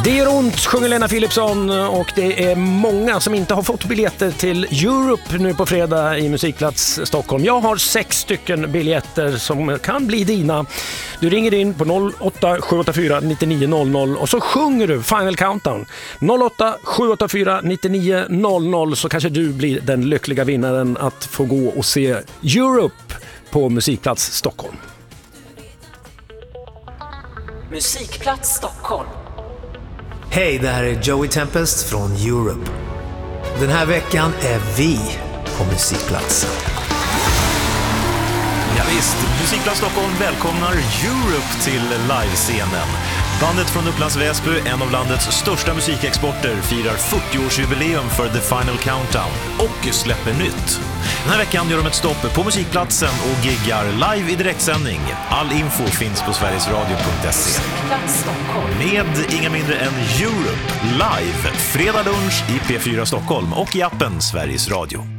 Det är ont, sjunger Lena Philipsson, och det är många som inte har fått biljetter till Europe nu på fredag i Musikplats Stockholm. Jag har 6 stycken biljetter som kan bli dina. Du ringer in på 08 784 9900 och så sjunger du Final Countdown. 08 784 9900, så kanske du blir den lyckliga vinnaren att få gå och se Europe på Musikplats Stockholm. Musikplats Stockholm. Hej, det här är Joey Tempest från Europe. Den här veckan är vi på Musikplatsen. Ja, visst, Musikplats Stockholm välkomnar Europe till livescenen. Bandet från Upplands Väsby, en av landets största musikexporter, firar 40-årsjubileum för The Final Countdown och släpper nytt. Den här veckan gör de ett stopp på Musikplatsen och giggar live i direktsändning. All info finns på sverigesradio.se. Med inga mindre än Europe live, fredag lunch i P4 Stockholm och i appen Sveriges Radio.